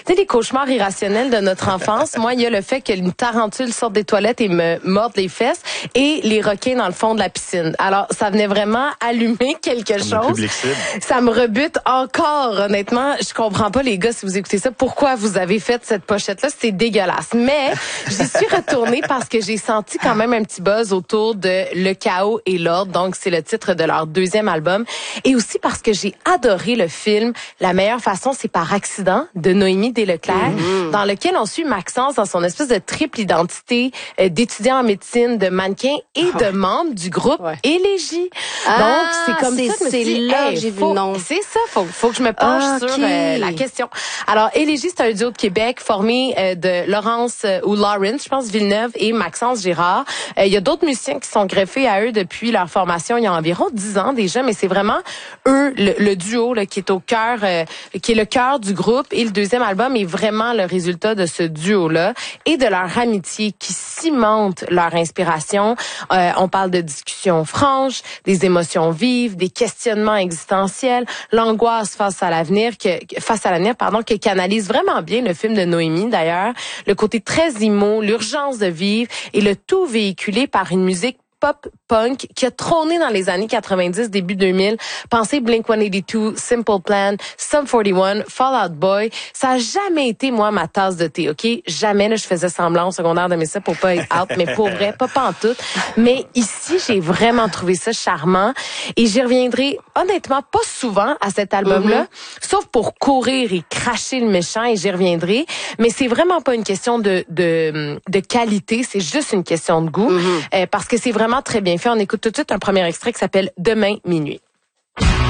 sais, les cauchemars irrationnels de notre enfance. Moi, il y a le fait qu'une tarentule sorte des toilettes et me morde les fesses et les requins dans le fond de la piscine. Alors, ça venait vraiment allumer quelque chose. Ça me rebute encore, honnêtement. Je comprends pas, les gars, si vous écoutez ça, pourquoi vous avez fait cette pochette-là. C'est dégueulasse. Mais j'y suis retournée parce que j'ai senti quand même un petit buzz autour de Le chaos et l'ordre. Donc, c'est le titre de leur deuxième album. Et aussi parce que j'ai adoré le film La meilleure façon, c'est par accident de Noémie Desleclerc, dans lequel on suit Maxence dans son espèce de triple identité d'étudiant en médecine, de mannequin et de membre du groupe Élégie. Donc, c'est comme ça que c'est là que j'ai vu le nom. C'est ça, faut que je me penche sur la question. Alors, Élégie, c'est un duo de Québec formé de Lawrence je pense, Villeneuve et Maxence Girard. Il y a d'autres musiciens qui sont greffés à eux depuis leur formation il y a environ 10 ans déjà, mais c'est vraiment eux, le duo là, qui est au cœur, qui est le cœur du groupe. Et le deuxième album est vraiment le résultat de ce duo-là et de leur amitié qui cimente leur inspiration. On parle de discussions franches, des émotions vives, des questionnements existentiels, l'angoisse face à l'avenir, que canalise vraiment bien le film de Noémie d'ailleurs, le côté très l'urgence de vivre et le tout véhiculé par une musique pop-punk qui a trôné dans les années 90, début 2000. Pensez Blink-182, Simple Plan, Sum 41, Fall Out Boy. Ça a jamais été, moi, ma tasse de thé, OK? Jamais, là, je faisais semblant au secondaire d'aimer ça pour pas être out, mais pour vrai, pas pantoute. Mais ici, j'ai vraiment trouvé ça charmant et j'y reviendrai, honnêtement, pas souvent à cet album-là, sauf pour courir et cracher le méchant et j'y reviendrai. Mais c'est vraiment pas une question de qualité, c'est juste une question de goût, parce que c'est vraiment très bien fait. On écoute tout de suite un premier extrait qui s'appelle Demain minuit.